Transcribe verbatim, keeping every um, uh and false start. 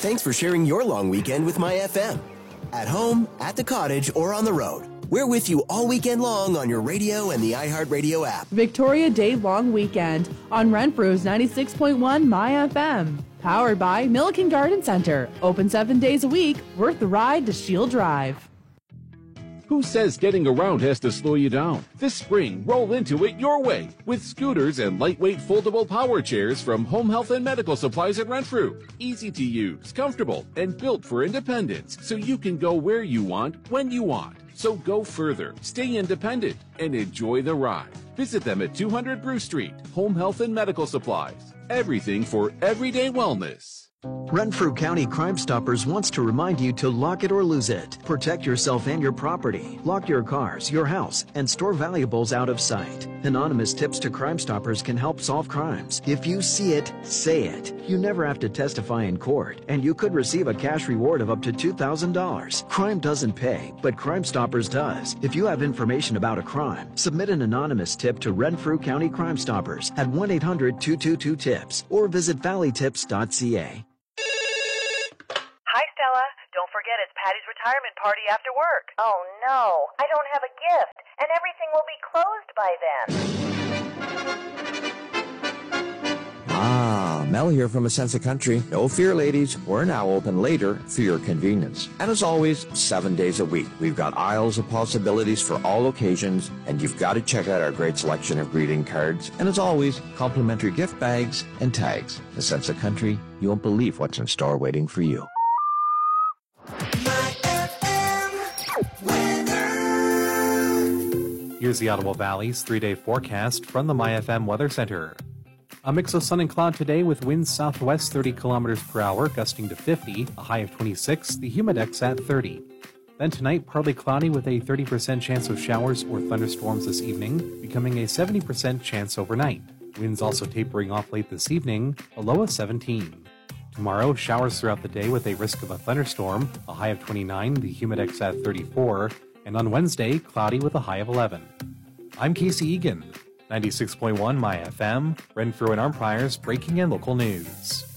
thanks for sharing your long weekend with My F M. At home, at the cottage, or on the road, we're with you all weekend long on your radio and the iHeartRadio app. Victoria Day Long Weekend on Renfrew's ninety-six point one My F M. Powered by Milliken Garden Center. Open seven days a week. Worth the ride to Shield Drive. Who says getting around has to slow you down? This spring, roll into it your way with scooters and lightweight foldable power chairs from Home Health and Medical Supplies at Renfrew. Easy to use, comfortable, and built for independence, so you can go where you want, when you want. So go further, stay independent, and enjoy the ride. Visit them at two hundred Bruce Street, Home Health and Medical Supplies. Everything for everyday wellness. Renfrew County Crime Stoppers wants to remind you to lock it or lose it. Protect yourself and your property. Lock your cars, your house, and store valuables out of sight. Anonymous tips to Crime Stoppers can help solve crimes. If you see it, say it. You never have to testify in court, and you could receive a cash reward of up to two thousand dollars. Crime doesn't pay, but Crime Stoppers does. If you have information about a crime, submit an anonymous tip to Renfrew County Crime Stoppers at one eight hundred two two two TIPS or visit valley tips dot c a. Hi, Stella. Don't forget it's Patty's retirement party after work. Oh, no. I don't have a gift, and everything will be closed by then. Ah, Mel here from A Sense of Country. No fear, ladies. We're now open later for your convenience. And as always, seven days a week. We've got aisles of possibilities for all occasions, and you've got to check out our great selection of greeting cards. And as always, complimentary gift bags and tags. A Sense of Country, you won't believe what's in store waiting for you. Here's the Ottawa Valley's three-day forecast from the My F M Weather Center. A mix of sun and cloud today with winds southwest thirty kilometers per hour, gusting to fifty, a high of twenty-six, the humidex at thirty. Then tonight, partly cloudy with a thirty percent chance of showers or thunderstorms this evening, becoming a seventy percent chance overnight. Winds also tapering off late this evening, a low of seventeen. Tomorrow, showers throughout the day with a risk of a thunderstorm, a high of twenty-nine, the humidex at thirty-four, and on Wednesday, cloudy with a high of eleven. I'm Casey Egan, ninety-six point one My F M, Renfrew and Armprior's breaking and local news.